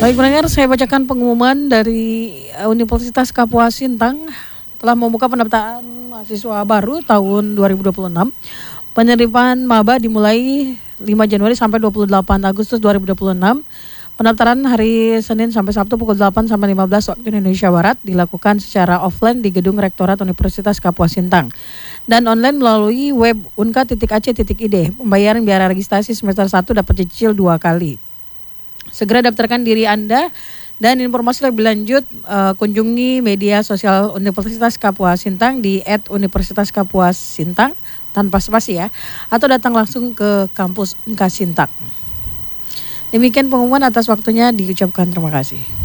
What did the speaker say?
Baik pendengar, saya bacakan pengumuman dari Universitas Kapuas Sintang telah membuka pendaftaran mahasiswa baru tahun 2026. Penerimaan maba dimulai 5 Januari sampai 28 Agustus 2026. Pendaftaran hari Senin sampai Sabtu pukul 8 sampai 15 waktu Indonesia Barat dilakukan secara offline di Gedung Rektorat Universitas Kapuas Sintang dan online melalui web unka.ac.id. Pembayaran biaya registrasi semester 1 dapat dicicil 2 kali. Segera daftarkan diri Anda dan informasi lebih lanjut kunjungi media sosial Universitas Kapuas Sintang di @universitaskapuassintang tanpa spasi ya, atau datang langsung ke kampus Unka Sintang. Demikian pengumuman, atas waktunya diucapkan terima kasih.